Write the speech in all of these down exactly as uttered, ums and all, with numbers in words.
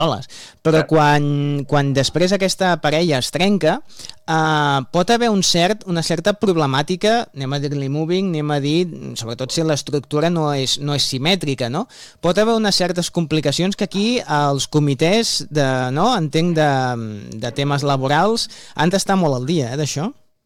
holes. Però quan, quan després aquesta parella es trenca, uh, pot haver un cert, una certa problemàtica, anem a dir-li moving, anem a dir, sobretot si l'estructura no és, no és simètrica, no? Pot haver unes certes complicacions que aquí els comitès de, no, entenc, de, de temes laborals han d'estar molt al dia, eh, d'això.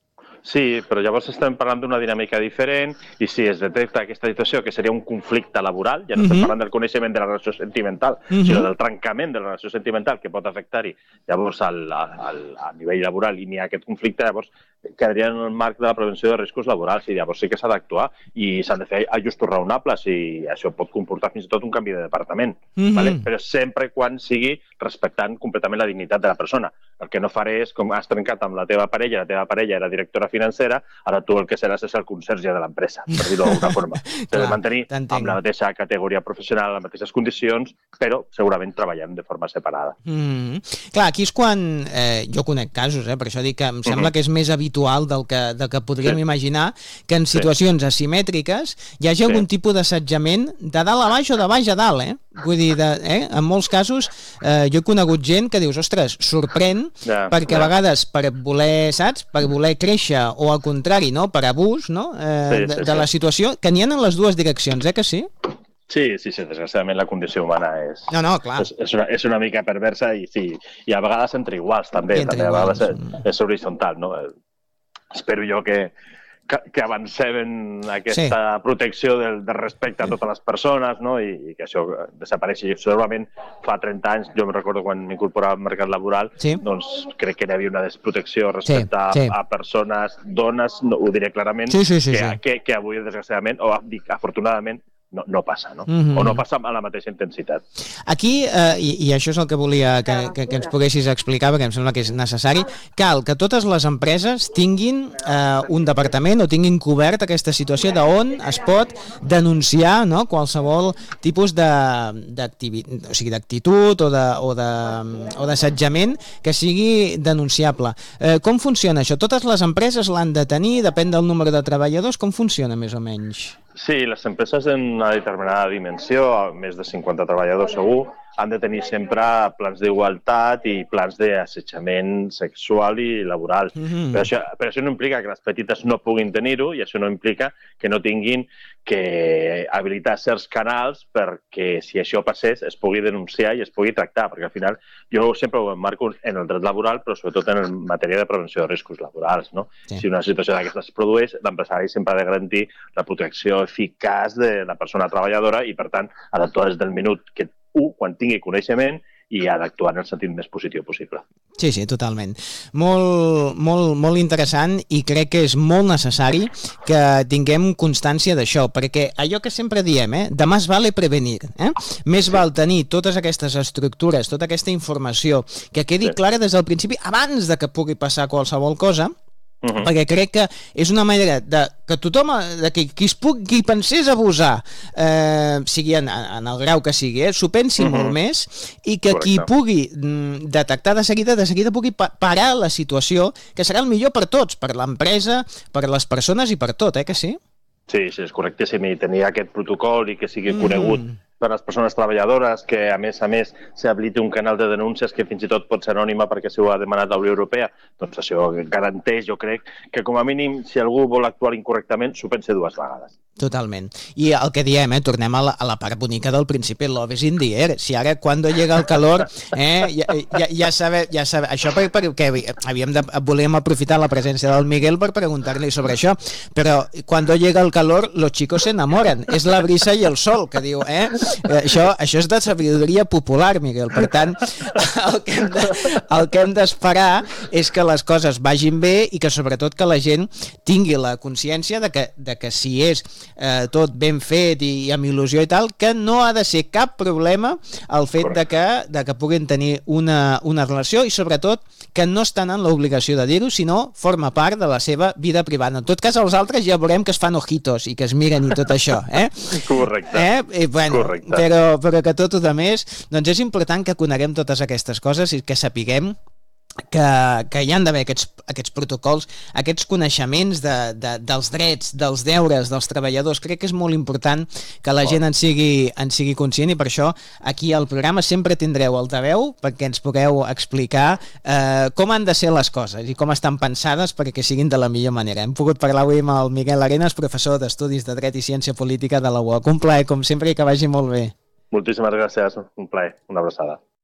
Sí, però llavors estem parlant d'una dinàmica diferent i si es detecta aquesta situació, que seria un conflicte laboral, ja no estem uh-huh. parlant del coneixement de la relació sentimental, uh-huh. sinó del trencament de la relació sentimental que pot afectar-hi llavors al, al, a nivell laboral i n'hi ha aquest conflicte, llavors quedaria en el marc de la prevenció de riscos laborals i llavors sí que s'ha d'actuar i s'han de fer ajustos raonables i això pot comportar fins i tot un canvi de departament, uh-huh. vale? Però sempre quan sigui respectant completament la dignitat de la persona. El que no faré és, com has trencat amb la teva parella, la teva parella era directora financera, ara tu el que seràs és el conserge de l'empresa, per dir-ho d'alguna forma. S'ha de mantenir amb la mateixa categoria professional, les mateixes condicions, però segurament treballem de forma separada. Mm. Clar, aquí és quan, eh, jo conec casos, eh, per això dic que em sembla mm-hmm. que és més habitual del que, del que podríem sí. imaginar, que en situacions sí. asimètriques hi hagi sí. algun tipus d'assetjament de dalt a baix o de baix a dalt, eh? Vull dir, de, eh, en molts casos eh, jo he conegut gent que dius, ostres, sorprèn, ja, perquè ja. a vegades per voler, saps, per voler créixer o al contrari, no, per abús, no, eh, sí, sí, de, de sí. la situació, que n'hi ha en les dues direccions, eh, que sí? Sí, sí, sí, desgraciadament la condició humana és, no, no, clar. és, és, una, és una mica perversa i, sí, i a vegades entre iguals també, entre també iguals. A vegades és, és horitzontal, no? Espero jo que Que, que avancem en aquesta sí. protecció del, del respecte a totes les persones, no? I, i que això desapareixi. Segurament fa trenta anys, jo me recordo quan m'incorporava al mercat laboral, sí. doncs crec que hi havia una desprotecció respecte sí, sí. A, a persones, dones, no, ho diré clarament, sí, sí, sí, que, sí. Que, que avui, desgraciadament, o dic, afortunadament, no, no passa, no? Mm-hmm. O no passa a la mateixa intensitat. Aquí, eh, i, i això és el que volia que, que, que ens poguessis explicar, perquè em sembla que és necessari, cal que totes les empreses tinguin eh, un departament o tinguin cobert aquesta situació d'on es pot denunciar, no?, qualsevol tipus de, d'activitat, o sigui, d'actitud o de, o de, o d'assetjament que sigui denunciable. Eh, com funciona això? Totes les empreses l'han de tenir, depèn del número de treballadors, com funciona més o menys? Sí, les empreses en una determinada dimensió, més de cinquanta treballadors segur, han de tenir sempre plans d'igualtat i plans d'assetjament sexual i laboral. Mm-hmm. Però, això, però això no implica que les petites no puguin tenir-ho i això no implica que no tinguin que habilitar certs canals perquè si això passés es pugui denunciar i es pugui tractar, perquè al final jo sempre ho emmarco en el dret laboral, però sobretot en matèria de prevenció de riscos laborals, no? Sí. Si una situació d'aquestes es produeix, l'empresari sempre ha de garantir la protecció eficaç de la persona treballadora i, per tant, ha d'actuar des del minut que u, quan tingui coneixement, i ha d'actuar en el sentit més positiu possible. Sí, sí, totalment. Molt, molt, molt interessant i crec que és molt necessari que tinguem constància d'això, perquè allò que sempre diem, eh, de más vale prevenir, eh? Més val tenir totes aquestes estructures, tota aquesta informació, que quedi sí. clara des del principi, abans de que pugui passar qualsevol cosa, Uh-huh. perquè crec que és una manera de que tothom, de que qui, es pugui, qui pensés abusar, eh, sigui en, en el grau que sigui, eh, s'ho pensi uh-huh. molt més i que Correcte. Qui pugui mm, detectar de seguida, de seguida pugui pa- parar la situació, que serà el millor per tots, per l'empresa, per les persones i per tot, eh, que sí? Sí, sí, és correctíssim, i tenir aquest protocol i que sigui mm. conegut per les persones treballadores, que a més a més s'habiliti un canal de denúncies que fins i tot pot ser anònima perquè si ho ha demanat la Unió Europea, doncs això garanteix, jo crec, que com a mínim si algú vol actuar incorrectament s'ho pensi dues vegades. Totalment. I el que diem, eh, tornem a la, a la part bonica del principi, love is in the air. Si ara, quan llega el calor, eh, ja, ja, ja sabe, ja sabe, això per, perquè havíem de, volíem aprofitar la presència del Miguel per preguntar-li sobre això, però quan llega el calor, los chicos se enamoran. És la brisa i el sol, que diu, eh? Això, això és de sabidoria popular, Miguel. Per tant, el que hem de, el que hem d'esperar és que les coses vagin bé i que sobretot que la gent tingui la consciència de que, de que si és Eh, tot ben fet i, i amb il·lusió i tal, que no ha de ser cap problema el fet de que, de que puguin tenir una, una relació i sobretot que no estan en l'obligació de dir-ho, sinó forma part de la seva vida privada. En tot cas, els altres ja veurem que es fan ojitos i que es miren i tot això. Eh? Correcte. Eh? I, bueno, Correcte. Però, però que tot el més, doncs és important que coneguem totes aquestes coses i que sapiguem que, que hi han d'haver aquests, aquests protocols, aquests coneixements de, de, dels drets, dels deures dels treballadors. Crec que és molt important que la gent en sigui, en sigui conscient, i per això aquí al programa sempre tindreu altaveu perquè ens pugueu explicar eh, com han de ser les coses i com estan pensades perquè siguin de la millor manera. Hem pogut parlar avui amb el Miguel Arenas, professor d'Estudis de Dret i Ciència Política de la U O C. Un plaer, com sempre, i que vagi molt bé. Moltíssimes gràcies, un plaer, una abraçada.